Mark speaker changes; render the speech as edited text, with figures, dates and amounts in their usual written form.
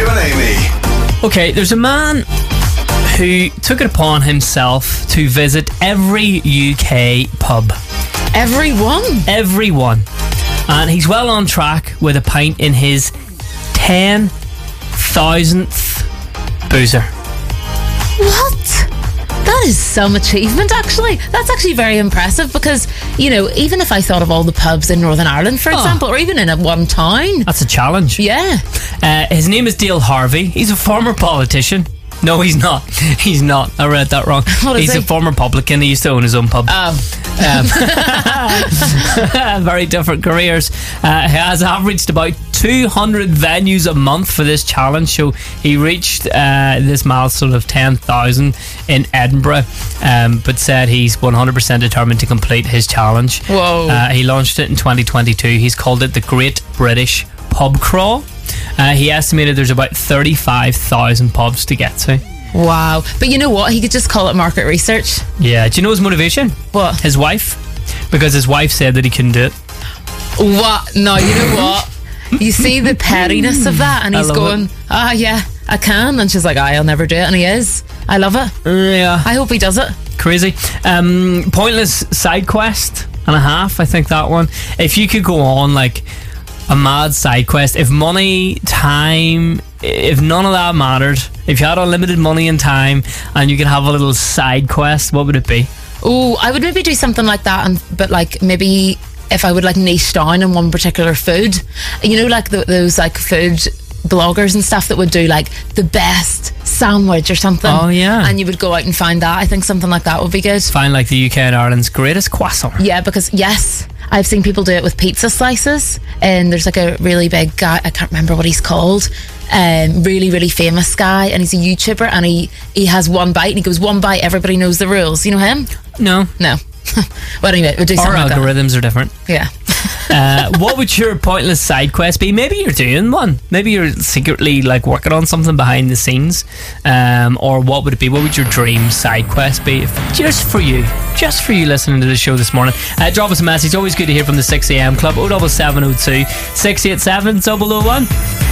Speaker 1: Stu and Amy.
Speaker 2: Okay, there's a man who took it upon himself to visit every UK pub.
Speaker 3: Every one?
Speaker 2: And he's well on track with a pint in his 10,000th boozer.
Speaker 3: What? That is some achievement, actually. That's actually very impressive because, you know, even if I thought of all the pubs in Northern Ireland, for example, or even in one town.
Speaker 2: That's a challenge.
Speaker 3: Yeah.
Speaker 2: His name is Dale Harvey. He's a former politician. No, he's not. He's not. I read that wrong. He's a former publican. He used to own his own pub.
Speaker 3: Oh.
Speaker 2: Very different careers. He has averaged about 200 venues a month for this challenge. So he reached this milestone of 10,000 in Edinburgh, but said he's 100% determined to complete his challenge.
Speaker 3: Whoa.
Speaker 2: He launched it in 2022. He's called it the Great British Pub Crawl. He estimated there's about 35,000 pubs to get to.
Speaker 3: Wow. But you know what? He could just call it market research.
Speaker 2: Yeah. Do you know his motivation?
Speaker 3: What?
Speaker 2: His wife. Because his wife said that he couldn't do it.
Speaker 3: What? No, you know what? You see the pettiness of that, and he's going, yeah, I can. And she's like, I'll never do it. And he is. I love it.
Speaker 2: Yeah.
Speaker 3: I hope he does it.
Speaker 2: Crazy. Pointless side quest and a half, I think that one. If you could go on like a mad side quest, if money, time, if none of that mattered, if you had unlimited money and time and you could have a little side quest, what would it be?
Speaker 3: Oh, I would maybe do something like that, but like maybe if I would like niche down in one particular food, you know, like those like food bloggers and stuff that would do like the best sandwich or something.
Speaker 2: Oh yeah.
Speaker 3: And you would go out and find that. I think something like that would be good.
Speaker 2: Find like the UK and Ireland's greatest croissant.
Speaker 3: Yeah, because yes, I've seen people do it with pizza slices, and there's like a really big guy, I can't remember what he's called, really famous guy, and he's a YouTuber, and he has one bite and he goes, one bite, everybody knows the rules. You know him?
Speaker 2: No.
Speaker 3: Well, anyway, we'll do something
Speaker 2: Our
Speaker 3: like
Speaker 2: algorithms are different.
Speaker 3: Yeah.
Speaker 2: What would your pointless side quest be? Maybe you're doing one. Maybe you're secretly like working on something behind the scenes. Or what would it be? What would your dream side quest be? Just for you listening to the show this morning. Drop us a message. Always good to hear from the 6am club. 07702 687 001.